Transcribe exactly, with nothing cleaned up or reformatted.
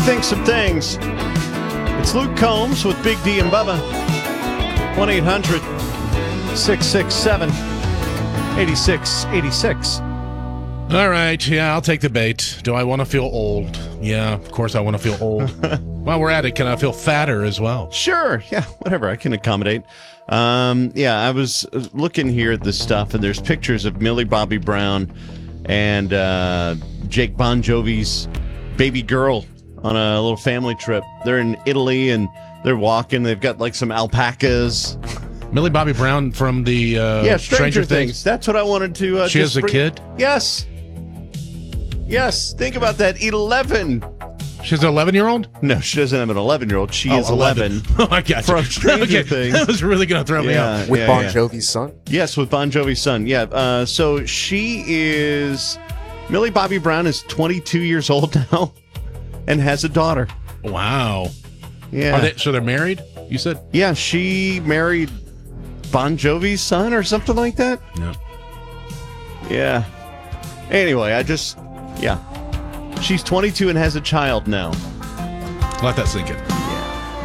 Think Some Things. It's Luke Combs with Big D and Bubba. one eight hundred six six seven eight six eight six. All right, yeah, I'll take the bait. Do I want to feel old? Yeah, of course I want to feel old. While we're at it, can I feel fatter as well? Sure, yeah, whatever, I can accommodate. Um, yeah, I was looking here at this stuff, and there's pictures of Millie Bobby Brown and uh, Jake Bon Jovi's baby girl on a little family trip. They're in Italy, and they're walking. They've got, like, some alpacas. Millie Bobby Brown from the uh, yeah, Stranger, Stranger Things. Things. That's what I wanted to uh, She just has a bring- kid? Yes. Yes, think about that. eleven. She's an eleven-year-old? No, she doesn't have an eleven-year-old. She Oh, is eleven. Oh, I got you. From Stranger Okay, Things. That was really going to throw me Yeah, off. With yeah, Bon yeah. Jovi's son? Yes, with Bon Jovi's son. Yeah. Uh, so she is... Millie Bobby Brown is twenty-two years old now and has a daughter. Wow. Yeah. Are they, so they're married, you said? Yeah, she married Bon Jovi's son or something like that. No. Yeah. Anyway, I just... Yeah. She's twenty-two and has a child now. Let that sink in.